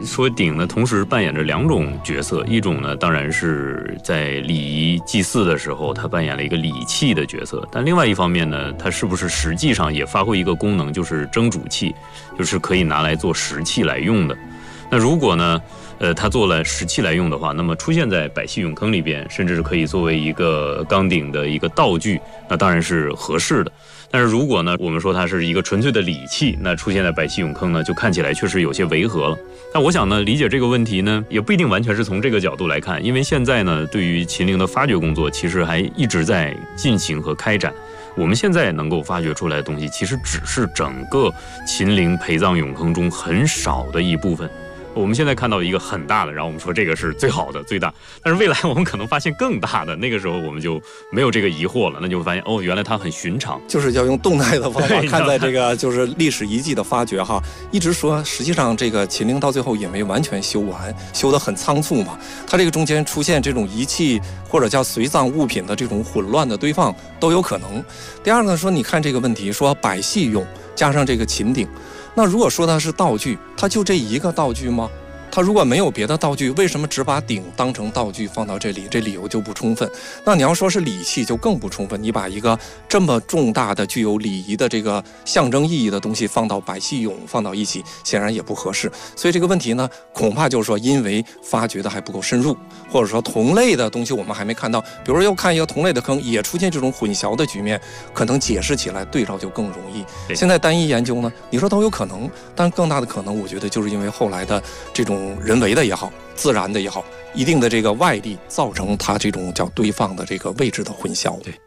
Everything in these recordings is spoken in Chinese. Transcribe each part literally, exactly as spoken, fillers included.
说鼎呢，同时扮演着两种角色，一种呢当然是在礼仪祭祀的时候，它扮演了一个礼器的角色，但另外一方面呢，它是不是实际上也发挥一个功能，就是蒸煮器，就是可以拿来做食器来用的。那如果呢，呃，它做了食器来用的话，那么出现在百戏俑坑里边，甚至是可以作为一个钢鼎的一个道具，那当然是合适的。但是如果呢，我们说它是一个纯粹的礼器，那出现在百戏俑坑呢，就看起来确实有些违和了。但我想呢，理解这个问题呢，也不一定完全是从这个角度来看，因为现在呢，对于秦陵的发掘工作，其实还一直在进行和开展。我们现在能够发掘出来的东西，其实只是整个秦陵陪葬俑坑中很少的一部分。我们现在看到一个很大的，然后我们说这个是最好的最大，但是未来我们可能发现更大的，那个时候我们就没有这个疑惑了，那就会发现哦，原来它很寻常， 就是要用动态的方法看待这个就是历史遗迹的发掘哈。一直说实际上这个秦陵到最后也没完全修完，修得很仓促嘛，它这个中间出现这种遗弃或者叫随葬物品的这种混乱的堆放都有可能。第二呢，说你看这个问题，说百戏俑加上这个秦鼎，那如果说它是道具，它就这一个道具吗？它如果没有别的道具，为什么只把鼎当成道具放到这里？这理由就不充分。那你要说是礼器就更不充分，你把一个这么重大的具有礼仪的这个象征意义的东西放到百戏俑放到一起，显然也不合适。所以这个问题呢，恐怕就是说因为发掘的还不够深入，或者说同类的东西我们还没看到，比如说又看一个同类的坑也出现这种混淆的局面，可能解释起来对照就更容易。现在单一研究呢，你说都有可能，但更大的可能我觉得就是因为后来的这种人为的也好，自然的也好，一定的这个外力造成它这种叫堆放的这个位置的混淆。 对。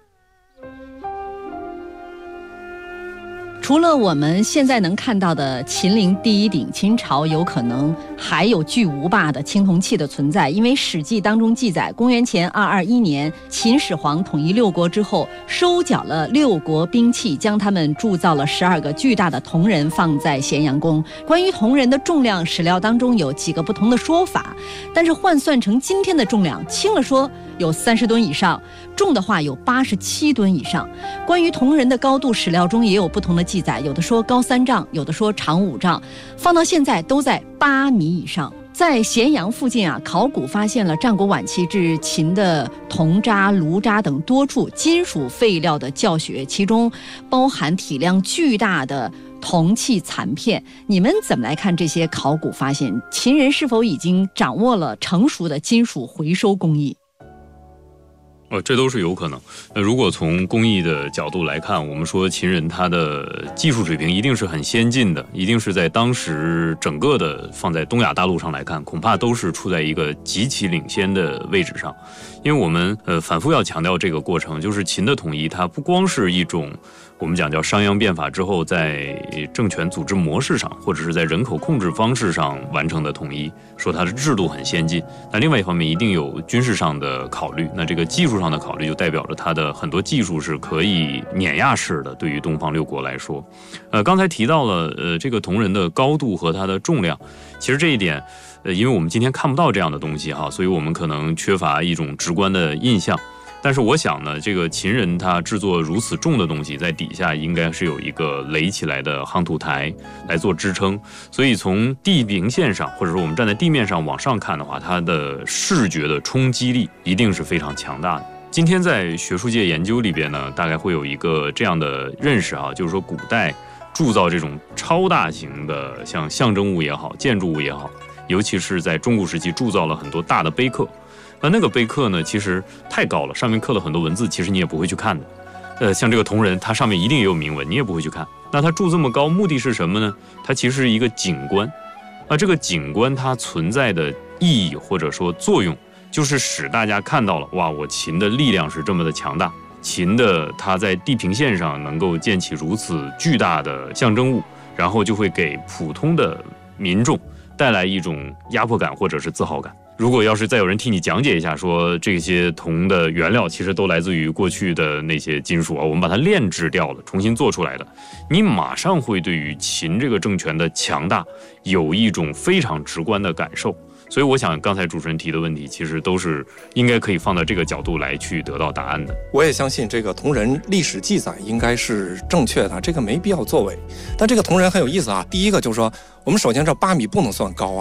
除了我们现在能看到的秦陵第一鼎，秦朝有可能还有巨无霸的青铜器的存在，因为《史记》当中记载，公元前二二一年，秦始皇统一六国之后，收缴了六国兵器，将他们铸造了十二个巨大的铜人，放在咸阳宫。关于铜人的重量，史料当中有几个不同的说法，但是换算成今天的重量，轻了说有三十吨以上，重的话有八十七吨以上。关于铜人的高度，史料中也有不同的记载，有的说高三丈，有的说长五丈，放到现在都在八米以上。在咸阳附近啊，考古发现了战国晚期至秦的铜渣、炉渣等多处金属废料的教学，其中包含体量巨大的铜器残片。你们怎么来看这些考古发现？秦人是否已经掌握了成熟的金属回收工艺？ 哦，这都是有可能。那如果从工艺的角度来看，我们说秦人他的技术水平一定是很先进的，一定是在当时整个的放在东亚大陆上来看，恐怕都是处在一个极其领先的位置上。因为我们呃反复要强调这个过程，就是秦的统一，它不光是一种我们讲叫商鞅变法之后在政权组织模式上，或者是在人口控制方式上完成的统一，说它的制度很先进。那另外一方面一定有军事上的考虑，那这个技术上的考虑就代表着它的很多技术是可以碾压式的，对于东方六国来说。呃，刚才提到了呃这个铜人的高度和它的重量，其实这一点呃因为我们今天看不到这样的东西哈，所以我们可能缺乏一种直观的印象。但是我想呢，这个秦人他制作如此重的东西，在底下应该是有一个垒起来的夯土台来做支撑，所以从地平线上，或者说我们站在地面上往上看的话，它的视觉的冲击力一定是非常强大的。今天在学术界研究里边呢，大概会有一个这样的认识啊，就是说古代铸造这种超大型的像象征物也好，建筑物也好，尤其是在中古时期铸造了很多大的碑刻。那那个碑刻呢，其实太高了，上面刻了很多文字，其实你也不会去看的。呃，像这个铜人，它上面一定也有铭文，你也不会去看。那它铸这么高，目的是什么呢？它其实是一个景观。那这个景观它存在的意义或者说作用，就是使大家看到了，哇，我秦的力量是这么的强大，秦的它在地平线上能够建起如此巨大的象征物，然后就会给普通的民众带来一种压迫感或者是自豪感。如果要是再有人替你讲解一下，说这些铜的原料其实都来自于过去的那些金属啊，我们把它炼制掉了，重新做出来的，你马上会对于秦这个政权的强大有一种非常直观的感受。所以我想刚才主持人提的问题，其实都是应该可以放到这个角度来去得到答案的。 我也相信这个铜人历史记载应该是正确的，这个没必要作伪。但这个铜人很有意思啊，第一个就是说，我们首先这八米不能算高啊。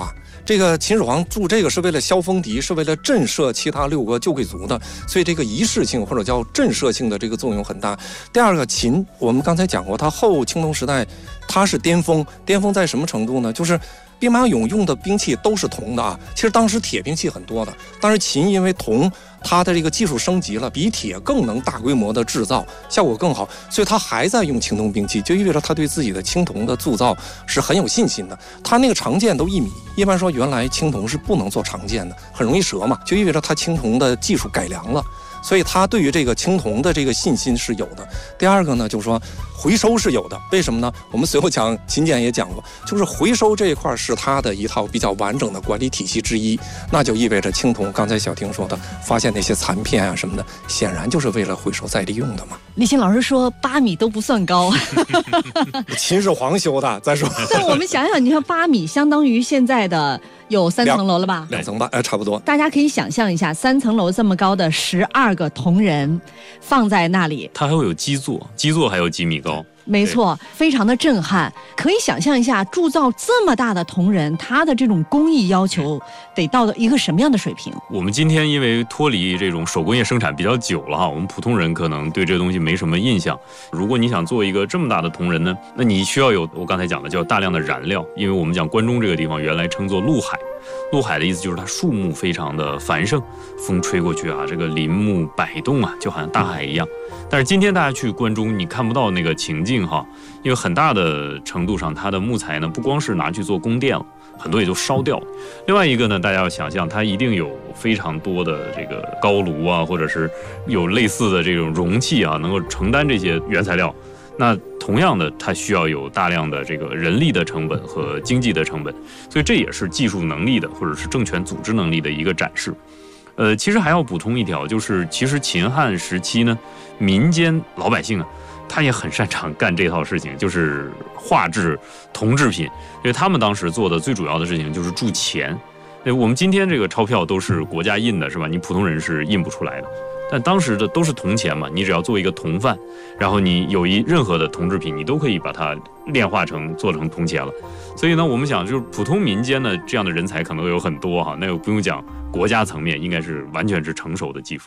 这个秦始皇铸这个是为了消风敌，是为了震慑其他六国旧贵族的，所以这个仪式性或者叫震慑性的这个作用很大。第二个，秦我们刚才讲过，它后青铜时代它是巅峰，巅峰在什么程度呢？就是兵马俑用的兵器都是铜的啊，其实当时铁兵器很多的，但是秦因为铜它的这个技术升级了，比铁更能大规模的制造，效果更好，所以它还在用青铜兵器，就意味着它对自己的青铜的铸造是很有信心的。它那个长剑都一米，一般说原来青铜是不能做长剑的，很容易折嘛，就意味着它青铜的技术改良了。所以他对于这个青铜的这个信心是有的。第二个呢，就是说回收是有的。为什么呢？我们随后讲秦简也讲过，就是回收这一块是他的一套比较完整的管理体系之一。那就意味着青铜，刚才小婷说的，发现那些残片啊什么的，显然就是为了回收再利用的嘛。 李欣老师说八米都不算高， 秦始皇修的。再说， 但我们想想，你看八米相当于现在的有三层楼了吧？ 两层半，哎，差不多。 大家可以想象一下，三层楼这么高的十二个铜人放在那里， 它还会有基座，基座还有几米高。 没错，非常的震撼。可以想象一下，铸造这么大的铜人，它的这种工艺要求得到一个什么样的水平？ 我们今天因为脱离这种手工业生产比较久了哈，我们普通人可能对这个东西没什么印象。如果你想做一个这么大的铜人呢，那你需要有我刚才讲的叫大量的燃料，因为我们讲关中这个地方原来称作陆海。陆海的意思就是它树木非常的繁盛，风吹过去啊，这个林木摆动啊，就好像大海一样。但是今天大家去关中，你看不到那个情境哈，因为很大的程度上，它的木材呢不光是拿去做供电了，很多也就烧掉了。另外一个呢，大家要想象，它一定有非常多的这个高炉啊，或者是有类似的这种容器啊，能够承担这些原材料。那同样的，它需要有大量的这个人力的成本和经济的成本，所以这也是技术能力的或者是政权组织能力的一个展示。呃，其实还要补充一条，就是其实秦汉时期呢，民间老百姓啊，他也很擅长干这套事情，就是画制铜制品，因为他们当时做的最主要的事情就是铸钱。我们今天这个钞票都是国家印的，是吧？你普通人是印不出来的。但当时的都是铜钱嘛，你只要做一个铜范，然后你有一任何的铜制品，你都可以把它炼化成做成铜钱了。所以呢，我们想就是普通民间的这样的人才可能有很多哈，那个不用讲，国家层面应该是完全是成熟的技术。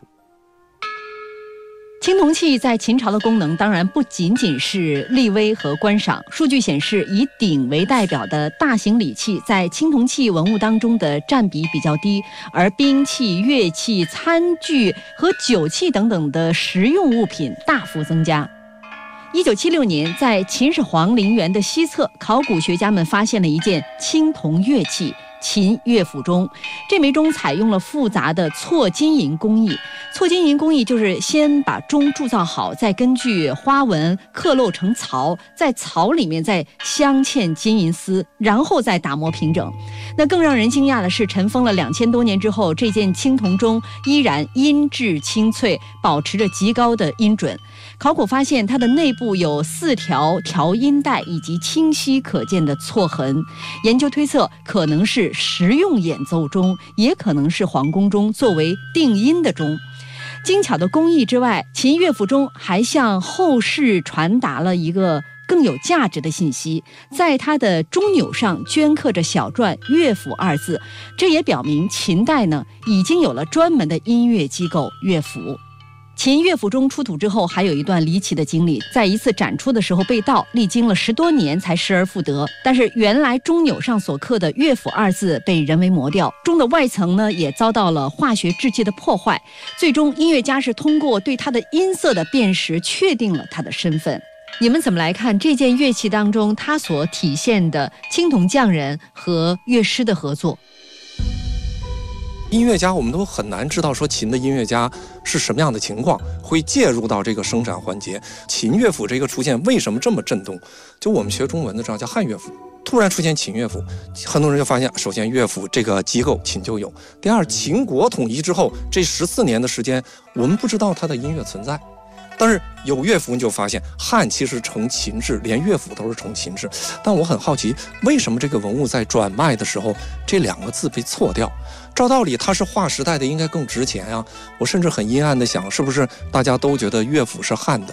青铜器在秦朝的功能当然不仅仅是立威和观赏。数据显示，以鼎为代表的大型礼器在青铜器文物当中的占比比较低，而兵器、乐器、餐具和酒器等等的实用物品大幅增加。一九七六年，在秦始皇陵园的西侧，考古学家们发现了一件青铜乐器秦乐府钟。这枚钟采用了复杂的错金银工艺。错金银工艺就是先把钟铸造好，再根据花纹刻镂成槽，在槽里面再镶嵌金银丝，然后再打磨平整。那更让人惊讶的是，尘封了两千多年之后，这件青铜钟依然音质清脆，保持着极高的音准。考古发现，它的内部有四条调音带以及清晰可见的错痕。研究推测，可能是实用演奏钟，也可能是皇宫中作为定音的钟。精巧的工艺之外，秦乐府钟还向后世传达了一个更有价值的信息，在它的钟钮上镌刻着小篆“乐府”二字，这也表明秦代呢已经有了专门的音乐机构乐府。秦乐府钟出土之后，还有一段离奇的经历，在一次展出的时候被盗，历经了十多年才失而复得。但是原来钟钮上所刻的“乐府”二字被人为磨掉，钟的外层呢也遭到了化学制剂的破坏。最终，音乐家是通过对它的音色的辨识，确定了它的身份。你们怎么来看这件乐器当中它所体现的青铜匠人和乐师的合作？ 音乐家我们都很难知道说秦的音乐家是什么样的情况，会介入到这个生产环节。秦乐府这个出现为什么这么震动？就我们学中文的知道叫汉乐府，突然出现秦乐府，很多人就发现，首先乐府这个机构秦就有，第二秦国统一之后这十四年的时间，我们不知道它的音乐存在。但是有乐府，你就发现汉其实承秦制，连乐府都是承秦制。但我很好奇，为什么这个文物在转卖的时候，这两个字被错掉？照道理它是划时代的，应该更值钱啊！我甚至很阴暗的想，是不是大家都觉得乐府是汉的？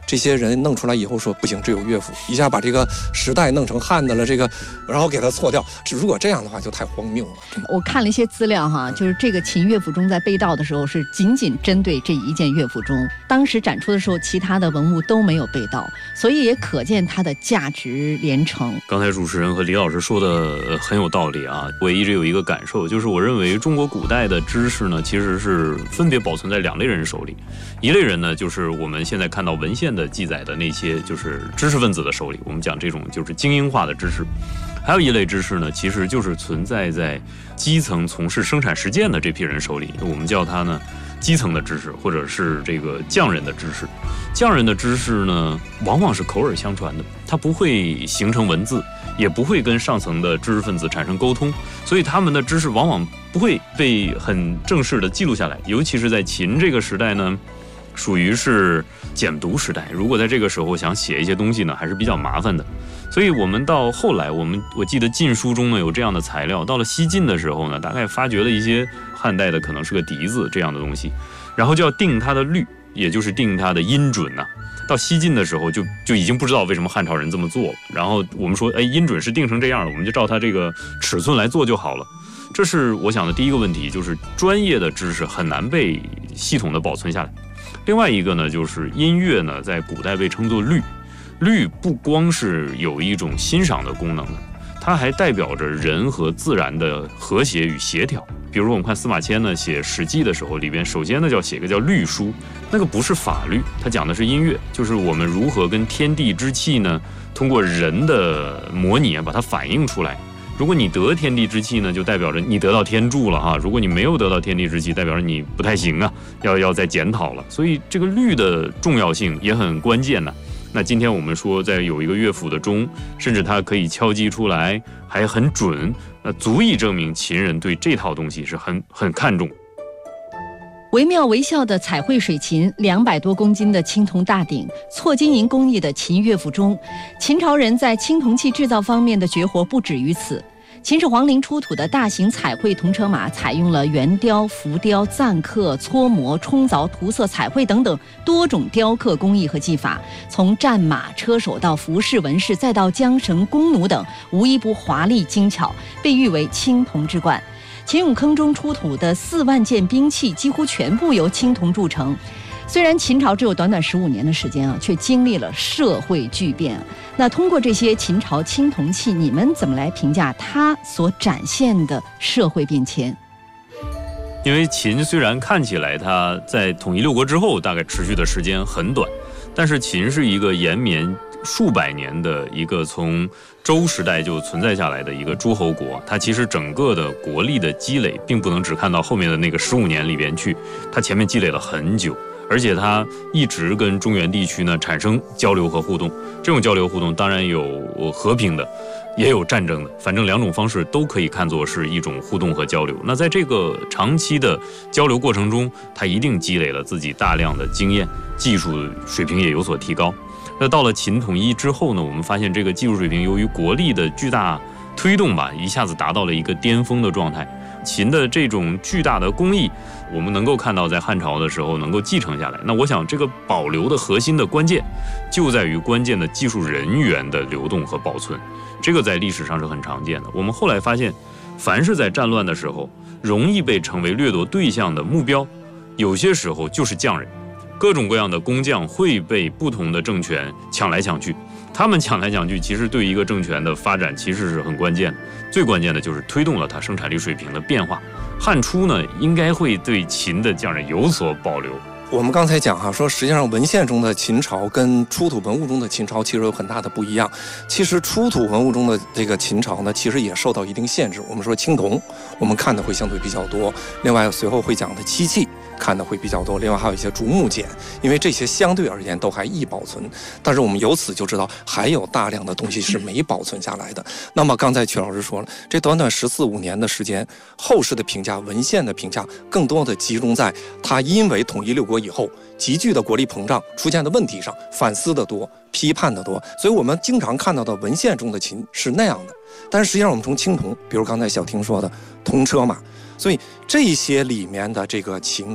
这些人弄出来以后说不行，只有乐府，一下把这个时代弄成汉的了，这个然后给它错掉。如果这样的话就太荒谬了。 我看了一些资料哈，就是这个秦乐府钟在被盗的时候是仅仅针对这一件乐府钟，当时展出的时候其他的文物都没有被盗，所以也可见它的价值连城。 刚才主持人和李老师说的很有道理啊，我一直有一个感受，就是我认为中国古代的知识呢，其实是分别保存在两类人手里。一类人呢，就是我们现在看到文献的记载的那些就是知识分子的手里，我们讲这种就是精英化的知识。还有一类知识呢，其实就是存在在基层从事生产实践的这批人手里，我们叫它呢基层的知识，或者是这个匠人的知识。匠人的知识呢，往往是口耳相传的，它不会形成文字，也不会跟上层的知识分子产生沟通，所以他们的知识往往不会被很正式的记录下来。尤其是在秦这个时代呢，属于是简读时代，如果在这个时候想写一些东西呢，还是比较麻烦的。所以我们到后来，我们我记得晋书中呢有这样的材料，到了西晋的时候呢，大概发掘了一些汉代的可能是个笛子这样的东西，然后就要定它的律，也就是定它的音准呐、啊。到西晋的时候就就已经不知道为什么汉朝人这么做了，然后我们说，哎，音准是定成这样了，我们就照它这个尺寸来做就好了。这是我想的第一个问题，就是专业的知识很难被系统的保存下来。另外一个呢，就是音乐呢，在古代被称作律。律不光是有一种欣赏的功能的，它还代表着人和自然的和谐与协调。比如说我们看司马迁呢写《史记》的时候，里边首先呢叫写个叫律书，那个不是法律，它讲的是音乐，就是我们如何跟天地之气呢通过人的模拟啊把它反映出来。如果你得天地之气呢，就代表着你得到天助了哈；如果你没有得到天地之气，代表着你不太行啊，要要再检讨了。所以这个律的重要性也很关键呢。那今天我们说，在有一个乐府的钟，甚至它可以敲击出来，还很准，那足以证明秦人对这套东西是很很看重。 惟妙惟肖的彩绘水琴，两百多公斤的青铜大鼎，错金银工艺的秦乐府钟，秦朝人在青铜器制造方面的绝活不止于此。秦始皇陵出土的大型彩绘铜车马，采用了圆雕、浮雕、錾刻、搓磨、冲凿、涂色、彩绘等等多种雕刻工艺和技法，从战马、车手到服饰纹饰，再到缰绳、弓弩等，无一不华丽精巧，被誉为青铜之冠。秦俑坑中出土的四万件兵器，几乎全部由青铜铸成。虽然秦朝只有短短十五年的时间啊，却经历了社会巨变。那通过这些秦朝青铜器，你们怎么来评价它所展现的社会变迁？ 因为秦虽然看起来它在统一六国之后大概持续的时间很短，但是秦是一个延绵数百年的一个从周时代就存在下来的一个诸侯国，它其实整个的国力的积累并不能只看到后面的那个十五年里边去，它前面积累了很久，而且它一直跟中原地区呢产生交流和互动。这种交流互动当然有和平的，也有战争的，反正两种方式都可以看作是一种互动和交流。那在这个长期的交流过程中，它一定积累了自己大量的经验，技术水平也有所提高。那到了秦统一之后呢，我们发现这个技术水平由于国力的巨大推动吧，一下子达到了一个巅峰的状态。秦的这种巨大的工艺，我们能够看到在汉朝的时候能够继承下来。那我想这个保留的核心的关键就在于关键的技术人员的流动和保存，这个在历史上是很常见的。我们后来发现，凡是在战乱的时候容易被成为掠夺对象的目标，有些时候就是匠人。各种各样的工匠会被不同的政权抢来抢去，他们抢来抢去其实对一个政权的发展其实是很关键的，最关键的就是推动了它生产力水平的变化。汉初呢应该会对秦的匠人有所保留。 我们刚才讲哈，说实际上文献中的秦朝跟出土文物中的秦朝其实有很大的不一样。其实出土文物中的这个秦朝呢，其实也受到一定限制。我们说青铜，我们看的会相对比较多，另外随后会讲的漆器看的会比较多，另外还有一些竹木简，因为这些相对而言都还易保存。但是我们由此就知道，还有大量的东西是没保存下来的。那么刚才曲老师说了，这短短十四五年的时间，后世的评价、文献的评价，更多的集中在它因为统一六国以后急剧的国力膨胀出现的问题上，反思的多，批判的多。所以我们经常看到的文献中的秦是那样的。但是实际上我们从青铜，比如刚才小婷说的铜车马，所以这些里面的这个秦国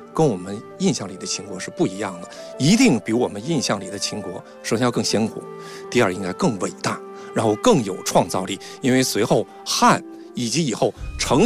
跟我们印象里的秦国是不一样的，一定比我们印象里的秦国首先要更鲜活，第二应该更伟大，然后更有创造力，因为随后汉以及以后成